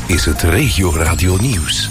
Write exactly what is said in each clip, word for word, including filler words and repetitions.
is het Regio Radio Nieuws.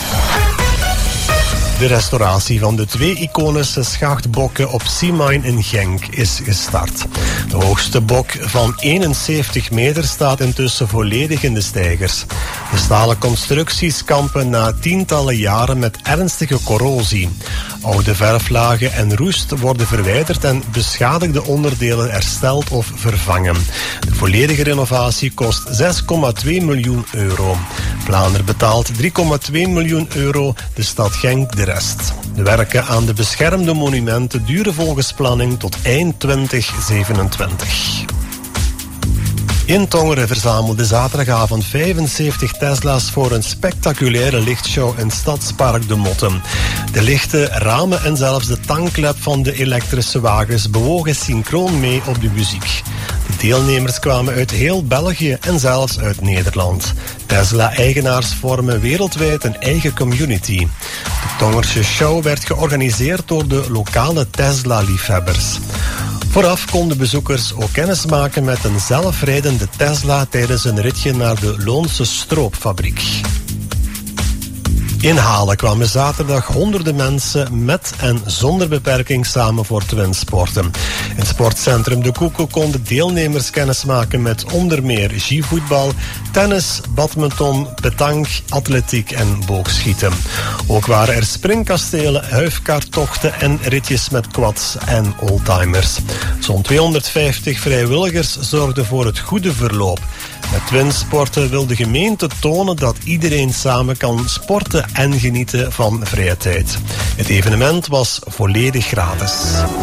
De restauratie van de twee iconische schachtbokken op Seamine in Genk is gestart. De hoogste bok van eenenzeventig meter staat intussen volledig in de steigers. De stalen constructies kampen na tientallen jaren met ernstige corrosie. Oude verflagen en roest worden verwijderd en beschadigde onderdelen hersteld of vervangen. De volledige renovatie kost zes komma twee miljoen euro. Vlaanderen betaalt drie komma twee miljoen euro, de stad Genk de rest. De werken aan de beschermde monumenten duren volgens planning tot eind twintig zevenentwintig. In Tongeren verzamelde zaterdagavond vijfenzeventig Tesla's voor een spectaculaire lichtshow in Stadspark De Motten. De lichten, ramen en zelfs de tankklep van de elektrische wagens bewogen synchroon mee op de muziek. De deelnemers kwamen uit heel België en zelfs uit Nederland. Tesla-eigenaars vormen wereldwijd een eigen community. De Tongerse show werd georganiseerd door de lokale Tesla-liefhebbers. Vooraf konden bezoekers ook kennis maken met een zelfrijdende Tesla tijdens een ritje naar de Loonse Stroopfabriek. In Halen kwamen zaterdag honderden mensen met en zonder beperking samen voor twinsporten. In het sportcentrum De Koeko konden deelnemers kennismaken met onder meer skivoetbal, tennis, badminton, petanque, atletiek en boogschieten. Ook waren er springkastelen, huifkaarttochten en ritjes met quads en oldtimers. Zo'n tweehonderdvijftig vrijwilligers zorgden voor het goede verloop. Met twinsporten wil de gemeente tonen dat iedereen samen kan sporten en genieten van vrije tijd. Het evenement was volledig gratis.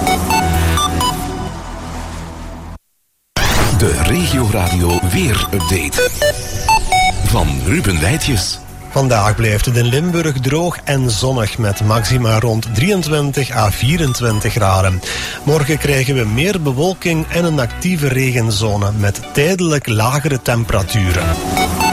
De Regio Radio Weer-update van Ruben Weitjes. Vandaag blijft het in Limburg droog en zonnig met maxima rond drieëntwintig à vierentwintig graden. Morgen krijgen we meer bewolking en een actieve regenzone met tijdelijk lagere temperaturen.